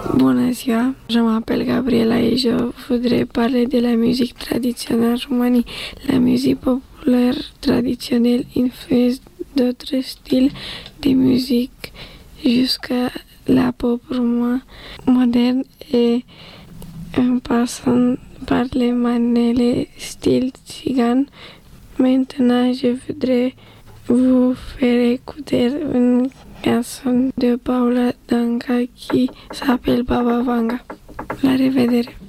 Bună ziua, je m'appelle Gabriela et je voudrais parler de la musique traditionnelle Roumanie. La musique populaire traditionnelle influence d'autres styles de musique jusqu'à la pop roumain moderne et en passant par les manele style tzigane. Maintenant, je voudrais vous faire écouter une chanson de Paula Danca qui s'appelle Baba Vanga. La revedere!